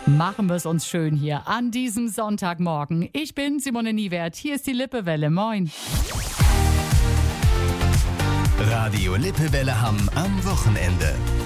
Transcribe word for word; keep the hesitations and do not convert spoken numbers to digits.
Machen wir es uns schön hier an diesem Sonntagmorgen. Ich bin Simone Niewert. Hier ist die Lippewelle. Moin. Radio Lippewelle Hamm am Wochenende.